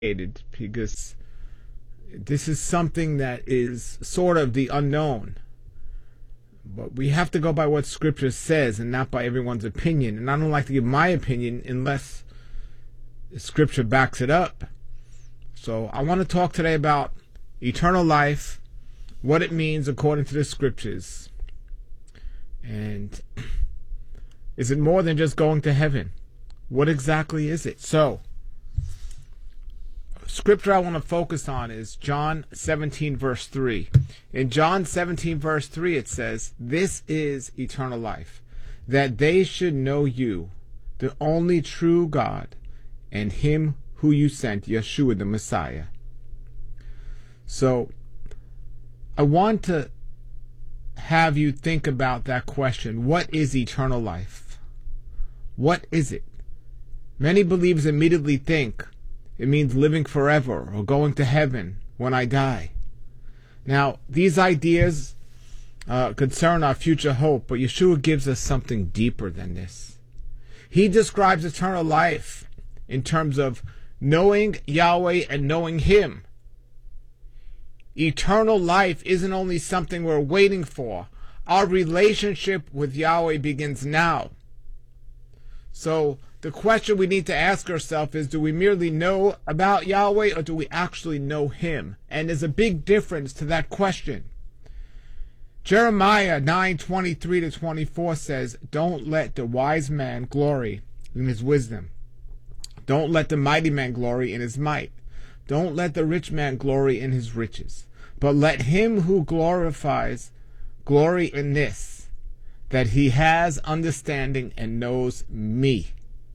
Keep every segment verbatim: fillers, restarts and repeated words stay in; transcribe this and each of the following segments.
because this is something that is sort of the unknown. But we have to go by what Scripture says and not by everyone's opinion. And I don't like to give my opinion unless Scripture backs it up. So I want to talk today about eternal life, what it means according to the Scriptures. And is it more than just going to heaven? What exactly is it? So, Scripture I want to focus on is John seventeen verse three. In John seventeen verse three it says, "This is eternal life, that they should know you, the only true God, and him who you sent, Yeshua the Messiah." So, I want to have you think about that question. What is eternal life? What is it? Many believers immediately think it means living forever or going to heaven when I die. Now, these ideas uh, concern our future hope, but Yeshua gives us something deeper than this. He describes eternal life in terms of knowing Yahweh and knowing Him. Eternal life isn't only something we're waiting for. Our relationship with Yahweh begins now. So, the question we need to ask ourselves is, do we merely know about Yahweh or do we actually know Him? And there's a big difference to that question. Jeremiah nine twenty-three to twenty-four says, "Don't let the wise man glory in his wisdom. Don't let the mighty man glory in his might. Don't let the rich man glory in his riches. But let him who glorifies glory in this, that he has understanding and knows me."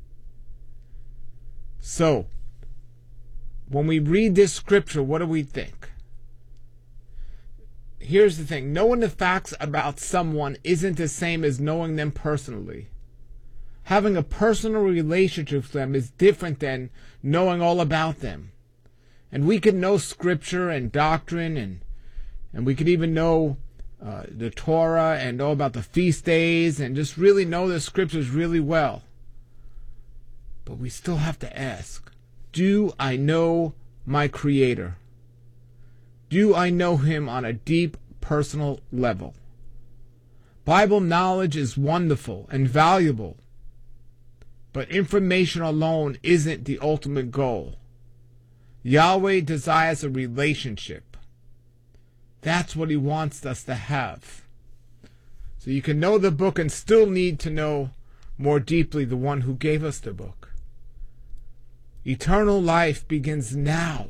So, when we read this scripture, what do we think? Here's the thing. Knowing the facts about someone isn't the same as knowing them personally. Having a personal relationship with them is different than knowing all about them. And we can know scripture and doctrine, and and we could even know uh, the Torah and know about the feast days and just really know the scriptures really well. But we still have to ask, do I know my Creator? Do I know Him on a deep personal level? Bible knowledge is wonderful and valuable, but information alone isn't the ultimate goal. Yahweh desires a relationship. That's what He wants us to have. So you can know the book and still need to know more deeply the one who gave us the book. Eternal life begins now.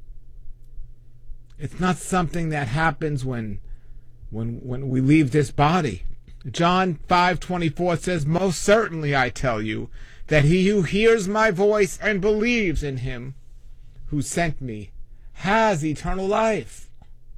It's not something that happens when when when we leave this body. John five twenty-four says, "Most certainly I tell you that he who hears my voice and believes in him who sent me has eternal life."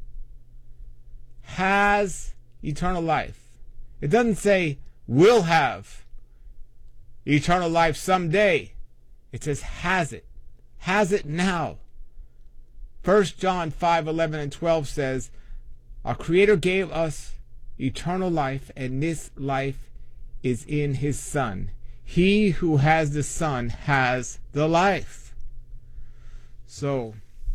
Has eternal life. It doesn't say will have eternal life someday. It says has it. Has it now. First John five eleven and twelve says, "Our Creator gave us eternal life, and this life is in His Son. He who has the Son has the life." So,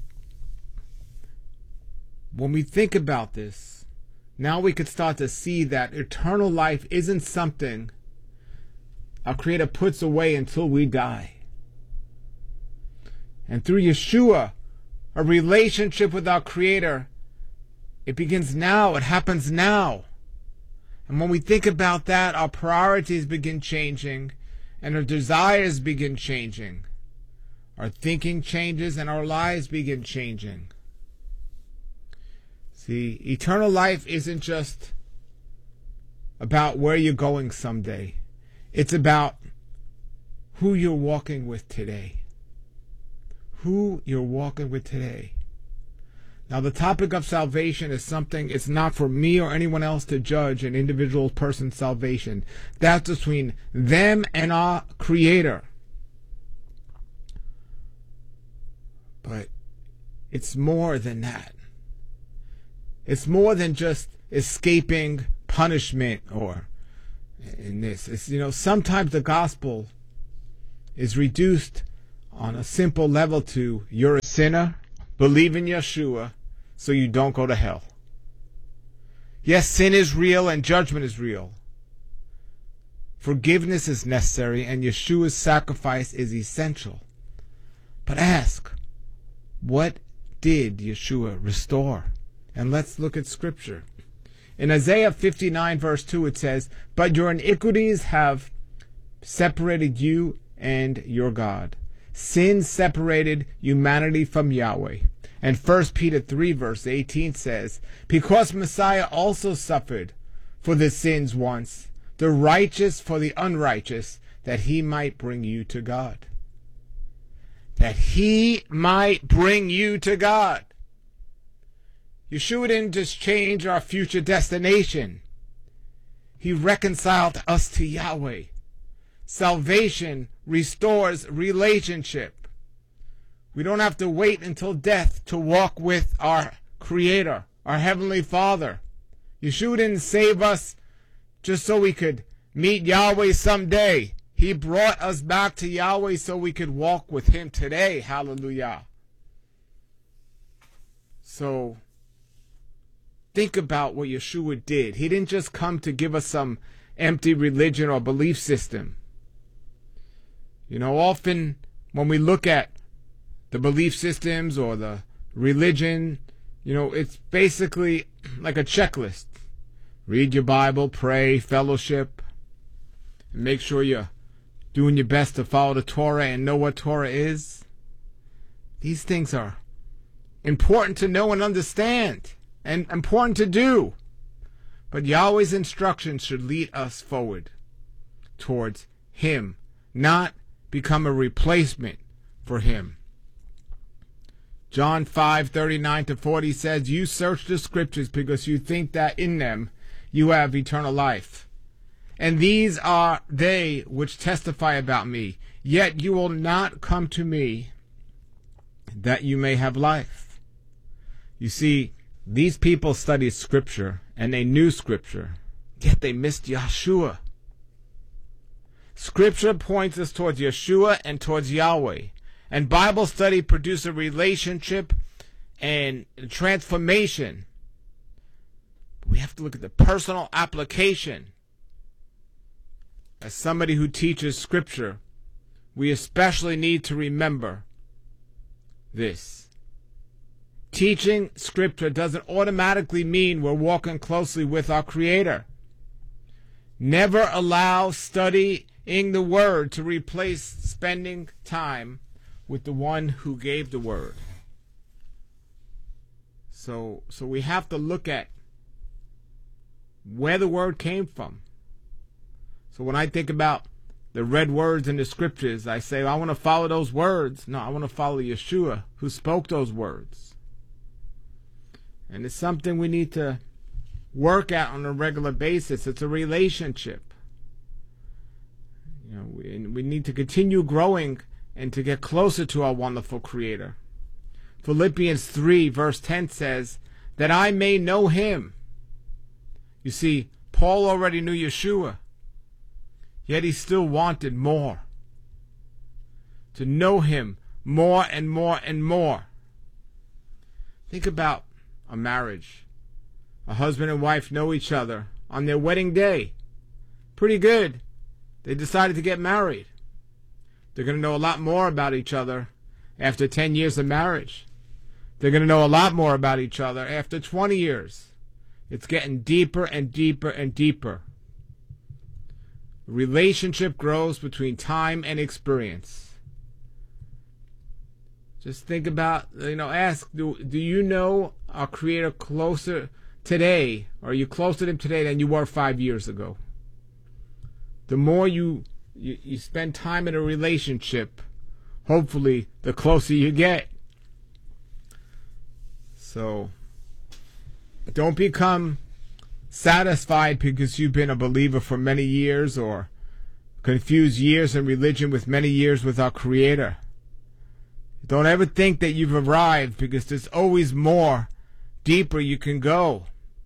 when we think about this, now we could start to see that eternal life isn't something our Creator puts away until we die. And through Yeshua, a relationship with our Creator, it begins now, it happens now. And when we think about that, our priorities begin changing and our desires begin changing. Our thinking changes and our lives begin changing. See, eternal life isn't just about where you're going someday. It's about who you're walking with today. Who you're walking with today. Now, the topic of salvation is something, it's not for me or anyone else to judge an individual person's salvation. That's between them and our Creator. But it's more than that. It's more than just escaping punishment or in this. It's, you know, sometimes the gospel is reduced on a simple level to you're a sinner, believe in Yeshua so you don't go to hell. Yes, sin is real and judgment is real. Forgiveness is necessary and Yeshua's sacrifice is essential. But ask, what did Yeshua restore? And let's look at Scripture. In Isaiah fifty-nine verse two it says, "But your iniquities have separated you and your God. Sin separated humanity from Yahweh." And First Peter three verse eighteen says, "Because Messiah also suffered for the sins once, the righteous for the unrighteous, that he might bring you to God." That he might bring you to God. Yeshua didn't just change our future destination. He reconciled us to Yahweh. Salvation restores relationship. We don't have to wait until death to walk with our Creator, our Heavenly Father. Yeshua didn't save us just so we could meet Yahweh someday. He brought us back to Yahweh so we could walk with Him today. Hallelujah. So, think about what Yeshua did. He didn't just come to give us some empty religion or belief system. You know, often when we look at the belief systems or the religion, you know, it's basically like a checklist. Read your Bible, pray, fellowship, and make sure you're doing your best to follow the Torah and know what Torah is. These things are important to know and understand and important to do. But Yahweh's instructions should lead us forward towards Him, not become a replacement for Him. John five thirty-nine to forty says, "You search the Scriptures because you think that in them you have eternal life. And these are they which testify about me. Yet you will not come to me that you may have life." You see, these people studied Scripture and they knew Scripture, yet they missed Yeshua. Scripture points us towards Yeshua and towards Yahweh. And Bible study produces a relationship and transformation. We have to look at the personal application. As somebody who teaches Scripture, we especially need to remember this. Teaching Scripture doesn't automatically mean we're walking closely with our Creator. Never allow studying the Word to replace spending time with the one who gave the Word. So, so we have to look at where the Word came from. So when I think about the red words in the Scriptures, I say, I want to follow those words. No, I want to follow Yeshua, who spoke those words. And it's something we need to work at on a regular basis. It's a relationship. You know, we, we need to continue growing and to get closer to our wonderful Creator. Philippians three verse ten says, "That I may know Him." You see, Paul already knew Yeshua, yet he still wanted more. To know Him more and more and more. Think about a marriage. A husband and wife know each other on their wedding day. Pretty good. They decided to get married. They're going to know a lot more about each other after ten years of marriage. They're going to know a lot more about each other after twenty years. It's getting deeper and deeper and deeper. Relationship grows between time and experience. Just think about, you know, ask, do, do you know our Creator closer today? Or are you closer to Him today than you were five years ago? The more you You, you spend time in a relationship, hopefully the closer you get. So don't become satisfied because you've been a believer for many years or confuse years in religion with many years with our Creator. Don't ever think that you've arrived, because there's always more, deeper you can go.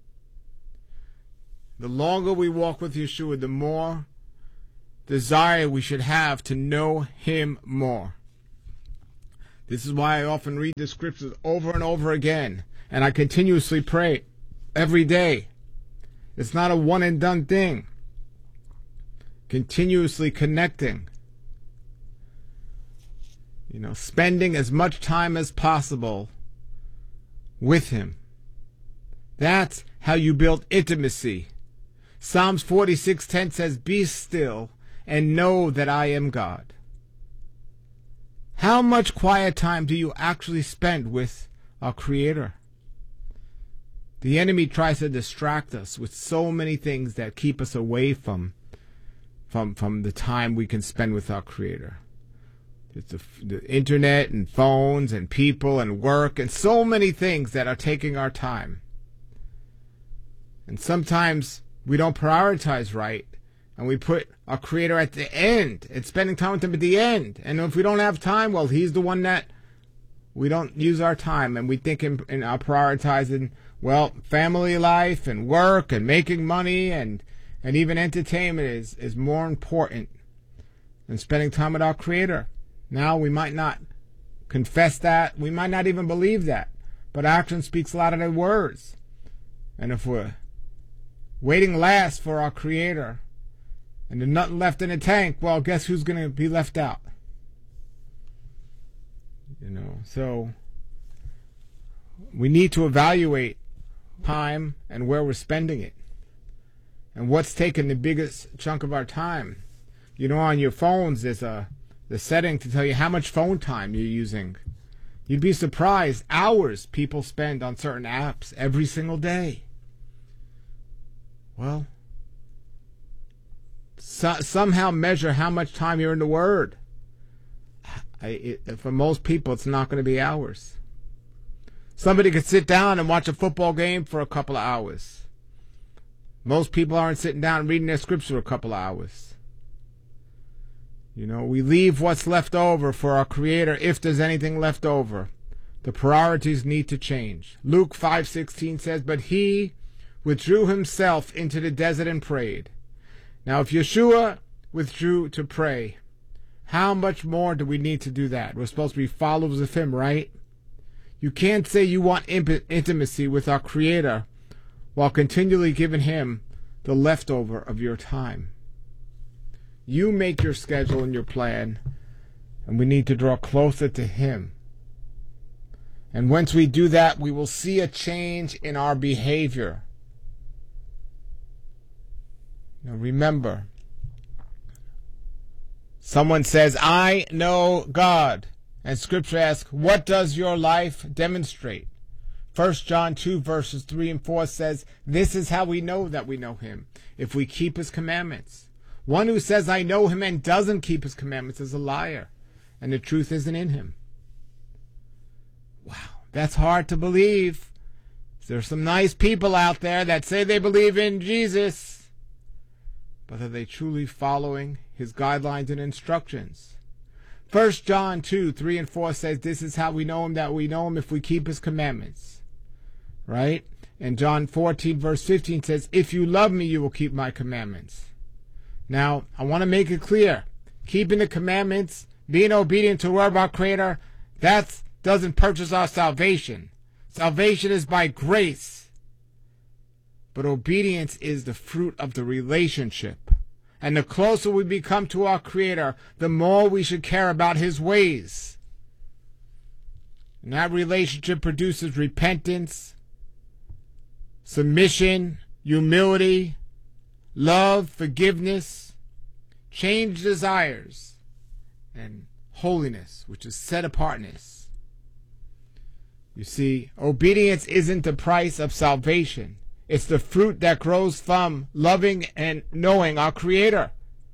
The longer we walk with Yeshua, the more desire we should have to know Him more. This is why I often read the scriptures over and over again, and I continuously pray every day. It's not a one and done thing. Continuously connecting. You know, spending as much time as possible with Him. That's how you build intimacy. Psalms forty-six ten says, "Be still and know that I am God." How much quiet time do you actually spend with our Creator? The enemy tries to distract us with so many things that keep us away from, from, from the time we can spend with our Creator. It's the, the internet and phones and people and work and so many things that are taking our time. And sometimes we don't prioritize right, and we put our Creator at the end and spending time with Him at the end. And if we don't have time, well, He's the one that we don't use our time, and we think in, in our prioritizing, well, family life and work and making money and and even entertainment is, is more important than spending time with our Creator. Now, we might not confess that. We might not even believe that. But action speaks louder than words. And if we're waiting last for our Creator and there's nothing left in the tank, well, guess who's going to be left out? You know, so we need to evaluate time and where we're spending it and what's taking the biggest chunk of our time. You know, on your phones, there's a the setting to tell you how much phone time you're using. You'd be surprised hours people spend on certain apps every single day. Well, so, somehow measure how much time you're in the Word. I, it, for most people, it's not going to be hours. Somebody could sit down and watch a football game for a couple of hours. Most people aren't sitting down and reading their scripture a couple of hours. You know, we leave what's left over for our Creator if there's anything left over. The priorities need to change. Luke five sixteen says, "But He withdrew Himself into the desert and prayed." Now, if Yeshua withdrew to pray, how much more do we need to do that? We're supposed to be followers of Him, right? You can't say you want imp- intimacy with our Creator while continually giving Him the leftover of your time. You make your schedule and your plan, and we need to draw closer to Him. And once we do that, we will see a change in our behavior. Now remember, someone says, "I know God." And Scripture asks, what does your life demonstrate? First John two verses three and four says, "This is how we know that we know Him, if we keep His commandments. One who says, 'I know Him,' and doesn't keep His commandments is a liar, and the truth isn't in him." Wow, that's hard to believe. There's some nice people out there that say they believe in Jesus, but are they truly following His guidelines and instructions? First John two, three and four says, "This is how we know Him, that we know Him if we keep His commandments." Right? And John fourteen verse fifteen says, "If you love me, you will keep my commandments." Now, I want to make it clear, keeping the commandments, being obedient to the word of our Creator, that doesn't purchase our salvation. Salvation is by grace. But obedience is the fruit of the relationship. And the closer we become to our Creator, the more we should care about His ways. And that relationship produces repentance, submission, humility, love, forgiveness, changed desires, and holiness, which is set apartness. You see, obedience isn't the price of salvation. It's the fruit that grows from loving and knowing our Creator.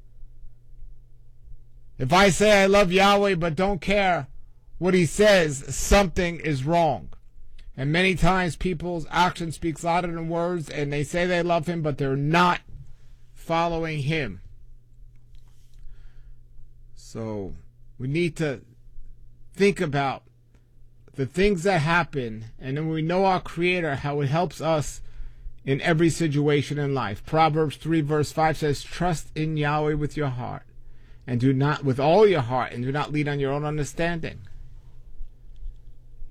If I say I love Yahweh but don't care what He says, something is wrong. And many times people's action speaks louder than words, and they say they love Him, but they're not following Him. So we need to think about the things that happen, and then we know our Creator, how it helps us in every situation in life. Proverbs three verse five says, "Trust in Yahweh with your heart, and do not with all your heart, and do not lean on your own understanding."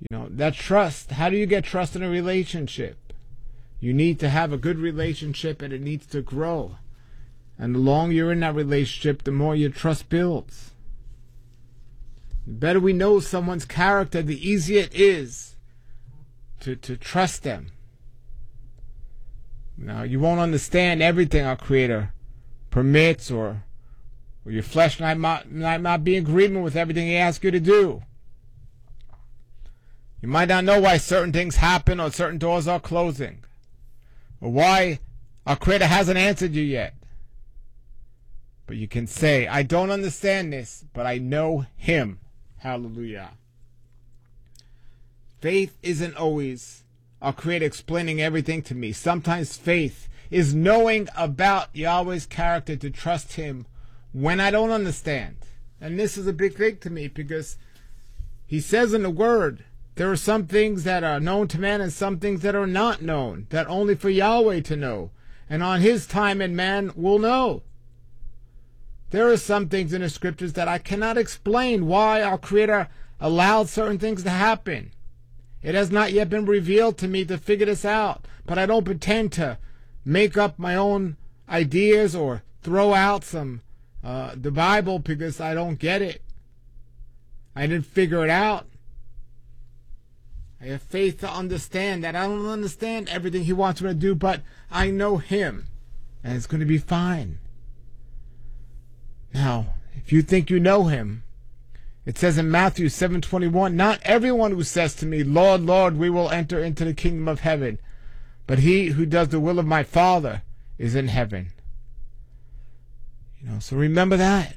You know, that trust, how do you get trust in a relationship? You need to have a good relationship, and it needs to grow. And the longer you're in that relationship, the more your trust builds. The better we know someone's character, the easier it is to, to trust them. Now, you won't understand everything our Creator permits, or, or your flesh might not, might not be in agreement with everything He asks you to do. You might not know why certain things happen, or certain doors are closing, or why our Creator hasn't answered you yet. But you can say, I don't understand this, but I know Him. Hallelujah. Faith isn't always our Creator explaining everything to me. Sometimes faith is knowing about Yahweh's character to trust Him when I don't understand. And this is a big thing to me, because He says in the Word, there are some things that are known to man and some things that are not known, that only for Yahweh to know. And on His time and man will know. There are some things in the Scriptures that I cannot explain why our Creator allowed certain things to happen. It has not yet been revealed to me to figure this out. But I don't pretend to make up my own ideas or throw out some uh, the Bible because I don't get it. I didn't figure it out. I have faith to understand that I don't understand everything He wants me to do, but I know Him, and it's going to be fine. Now, if you think you know Him, it says in Matthew seven twenty-one, not everyone who says to me, Lord, Lord, we will enter into the kingdom of heaven, but he who does the will of my Father is in heaven. You know, so remember that.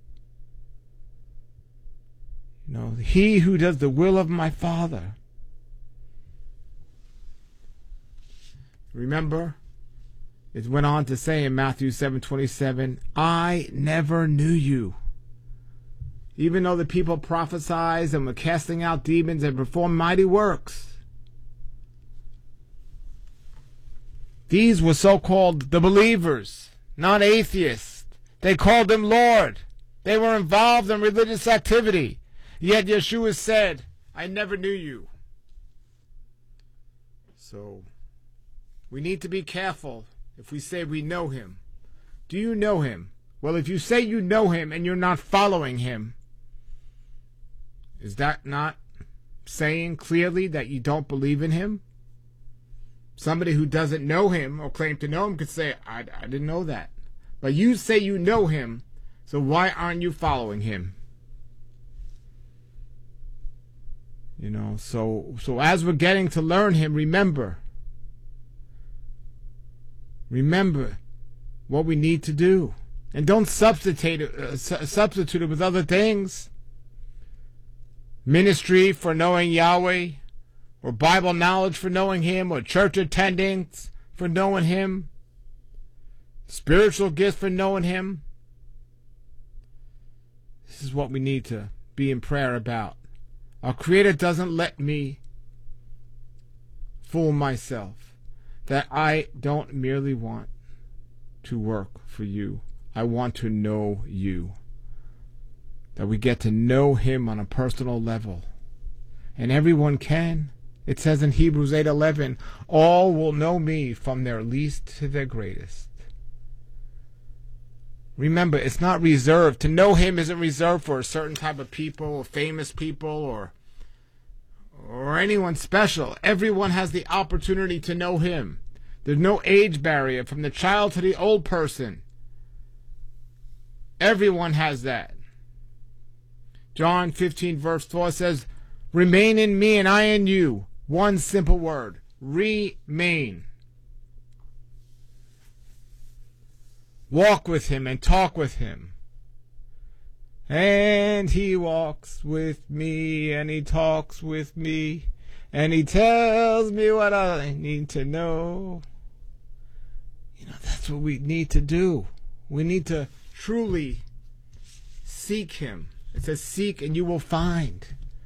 You know, he who does the will of my Father. Remember, it went on to say in Matthew seven twenty-seven, I never knew you. Even though the people prophesied and were casting out demons and performed mighty works. These were so-called the believers, not atheists. They called Him Lord. They were involved in religious activity. Yet Yeshua said, I never knew you. So, we need to be careful if we say we know Him. Do you know Him? Well, if you say you know Him and you're not following Him, is that not saying clearly that you don't believe in Him? Somebody who doesn't know Him or claim to know Him could say, I, I didn't know that. But you say you know Him, so why aren't you following Him? You know, so so as we're getting to learn Him, remember, remember what we need to do. And don't substitute it, uh, su- substitute it with other things. Ministry for knowing Yahweh, or Bible knowledge for knowing Him, or church attendance for knowing Him, spiritual gifts for knowing Him. This is what we need to be in prayer about. Our Creator doesn't let me fool myself, that I don't merely want to work for you. I want to know you. That we get to know Him on a personal level. And everyone can. It says in Hebrews eight eleven, all will know me from their least to their greatest. Remember, it's not reserved. To know Him isn't reserved for a certain type of people, or famous people, or or anyone special. Everyone has the opportunity to know Him. There's no age barrier from the child to the old person. Everyone has that. John fifteen verse four says, remain in me and I in you. One simple word, remain. Walk with Him and talk with Him. And He walks with me and He talks with me and He tells me what I need to know. You know, that's what we need to do. We need to truly seek Him. It says, seek and you will find.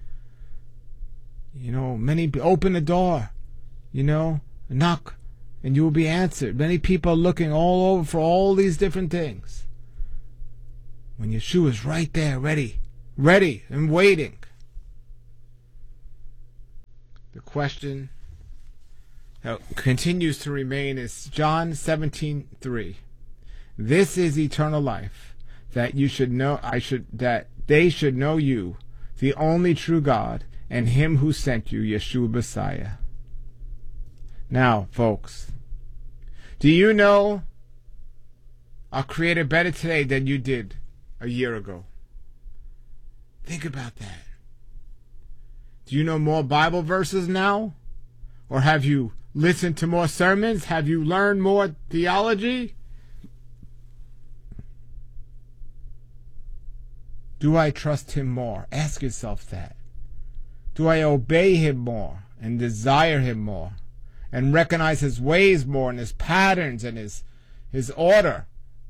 You know, many, open the door, you know, knock and you will be answered. Many people are looking all over for all these different things, when Yeshua is right there, ready, ready and waiting. The question that continues to remain is John seventeen three. This is eternal life, that you should know I should that they should know you, the only true God, and him who sent you, Yeshua Messiah. Now, folks, do you know our Creator better today than you did a year ago? Think about that. Do you know more Bible verses now? Or have you listened to more sermons? Have you learned more theology? Do I trust him more? Ask yourself that. Do I obey him more and desire him more and recognize his ways more and his patterns and his, his order?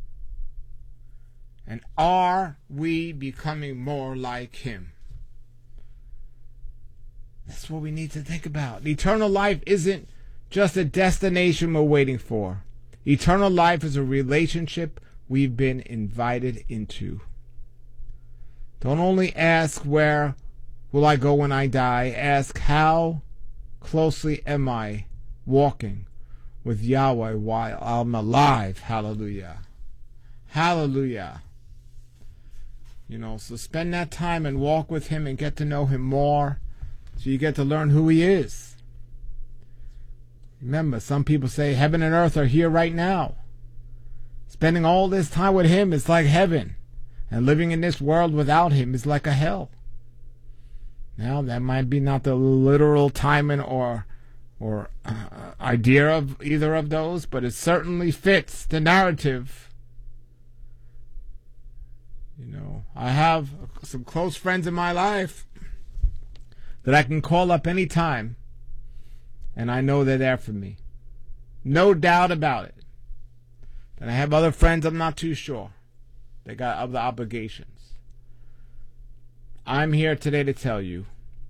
And are we becoming more like him? That's what we need to think about. Eternal life isn't just a destination we're waiting for. Eternal life is a relationship we've been invited into. Don't only ask where will I go when I die. Ask how closely am I walking with Yahweh while I'm alive. Hallelujah. Hallelujah. You know, so spend that time and walk with him and get to know him more so you get to learn who he is. Remember, some people say heaven and earth are here right now. Spending all this time with him is like heaven, and living in this world without him is like a hell. Now, that might be not the literal timing or or uh, idea of either of those, but it certainly fits the narrative. You know, I have some close friends in my life that I can call up any time, and I know they're there for me. No doubt about it. And I have other friends I'm not too sure. They got other obligations. I'm here today to tell you,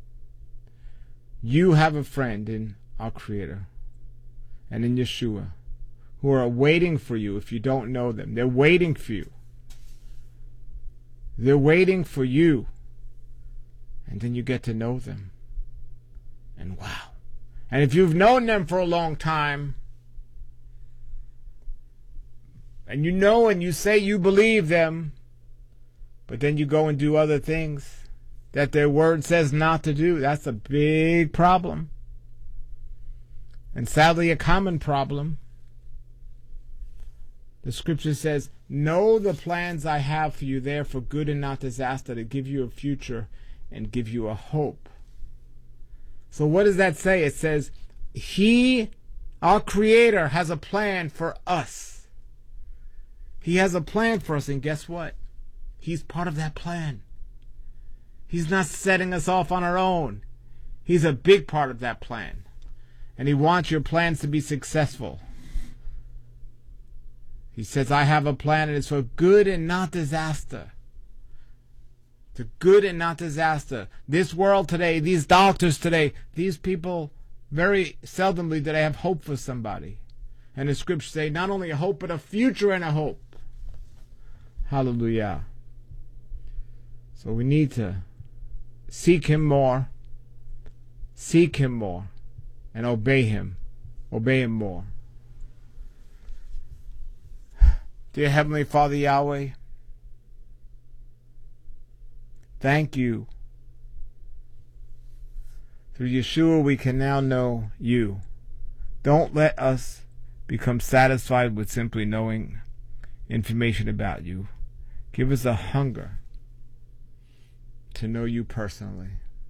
you have a friend in our Creator and in Yeshua who are waiting for you if you don't know them. They're waiting for you. They're waiting for you. And then you get to know them. And wow. And if you've known them for a long time, and you know and you say you believe them, but then you go and do other things that their word says not to do, that's a big problem. And sadly, a common problem. The scripture says, know the plans I have for you, they are for good and not disaster, to give you a future and give you a hope. So what does that say? It says, he, our Creator, has a plan for us. He has a plan for us, and guess what? He's part of that plan. He's not setting us off on our own. He's a big part of that plan. And he wants your plans to be successful. He says, I have a plan, and it's for good and not disaster. To good and not disaster. This world today, these doctors today, these people, very seldomly do they have hope for somebody. And the scriptures say, not only a hope, but a future and a hope. Hallelujah. So we need to seek him more, seek him more, and obey him. Obey him more. Dear Heavenly Father Yahweh, thank you. Through Yeshua we can now know you. Don't let us become satisfied with simply knowing information about you. Give us a hunger to know you personally.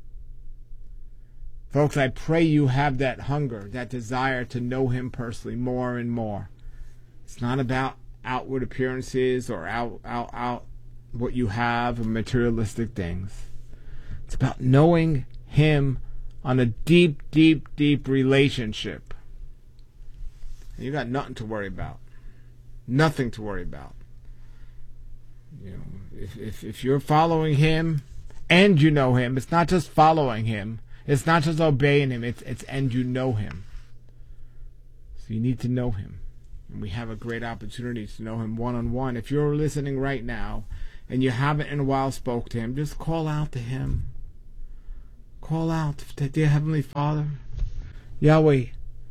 Folks, I pray you have that hunger, that desire to know him personally more and more. It's not about outward appearances or out, out, out what you have and materialistic things. It's about knowing him on a deep, deep, deep relationship. And you got nothing to worry about. Nothing to worry about. You know, if, if if you're following him and you know him, it's not just following him. It's not just obeying him. It's it's and you know him. So you need to know him. And we have a great opportunity to know him one-on-one. If you're listening right now and you haven't in a while spoke to him, just call out to him. Call out to dear Heavenly Father. Yahweh,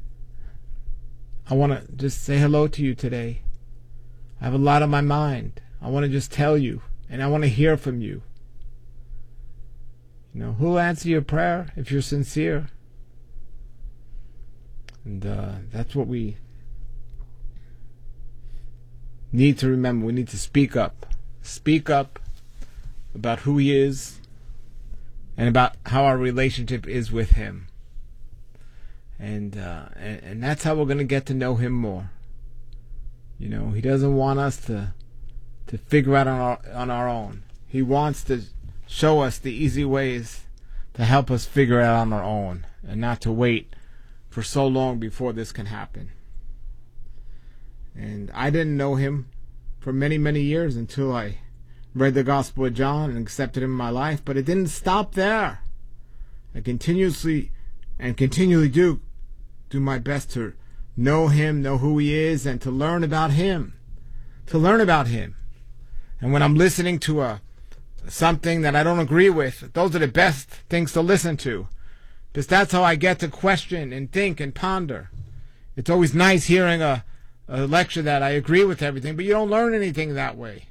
I want to just say hello to you today. I have a lot on my mind. I want to just tell you, and I want to hear from you. You know, who'll answer your prayer if you're sincere? And uh, that's what we need to remember. We need to speak up. Speak up about who He is and about how our relationship is with Him. And, uh, and, and that's how we're going to get to know Him more. You know, He doesn't want us to to figure out on our, on our own. He wants to show us the easy ways to help us figure it out on our own and not to wait for so long before this can happen. And I didn't know Him for many, many years until I read the Gospel of John and accepted Him in my life, but it didn't stop there. I continuously and continually do do my best to know Him, know who He is, and to learn about Him. To learn about Him. And when I'm listening to a something that I don't agree with, those are the best things to listen to. Because that's how I get to question and think and ponder. It's always nice hearing a, a lecture that I agree with everything, but you don't learn anything that way.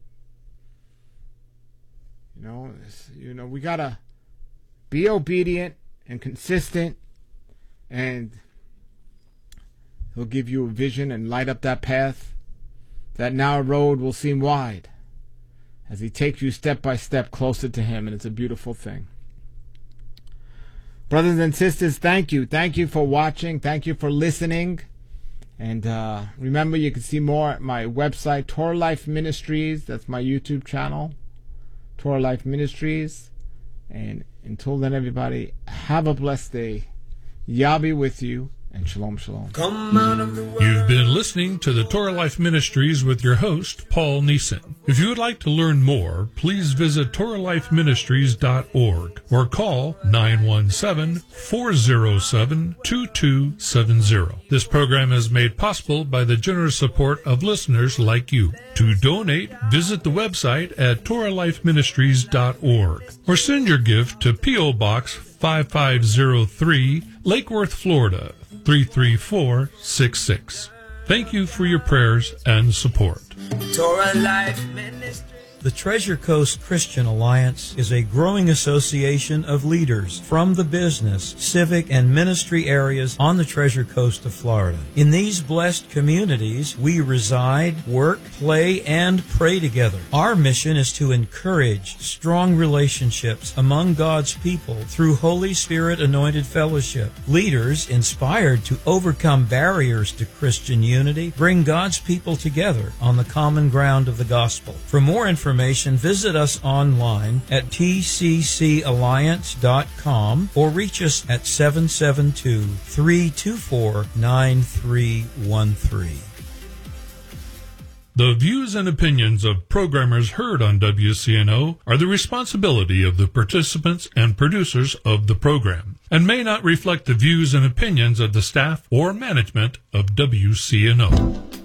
You know, you know, we gotta be obedient and consistent, and He'll give you a vision and light up that path. That narrow road will seem wide as He takes you step by step closer to Him, and it's a beautiful thing. Brothers and sisters, thank you. Thank you for watching. Thank you for listening. And uh, remember, you can see more at my website, Torah Life Ministries. That's my YouTube channel, Torah Life Ministries. And until then, everybody, have a blessed day. Yah be with you. And shalom, shalom. Come out of the world. You've been listening to the Torah Life Ministries with your host, Paul Neeson. If you would like to learn more, please visit Torah Life Ministries dot org or call nine one seven, four zero seven, two two seven zero. This program is made possible by the generous support of listeners like you. To donate, visit the website at Torah Life Ministries dot org or send your gift to P O Box five five zero three, Lake Worth, Florida, three three four six six. Thank you for your prayers and support. Torah Life Ministry. The Treasure Coast Christian Alliance is a growing association of leaders from the business, civic, and ministry areas on the Treasure Coast of Florida. In these blessed communities, we reside, work, play, and pray together. Our mission is to encourage strong relationships among God's people through Holy Spirit-anointed fellowship. Leaders, inspired to overcome barriers to Christian unity, bring God's people together on the common ground of the gospel. For more information, Information, visit us online at T C C alliance dot com or reach us at seven seven two, three two four, nine three one three. The views and opinions of programmers heard on W C N O are the responsibility of the participants and producers of the program and may not reflect the views and opinions of the staff or management of W C N O.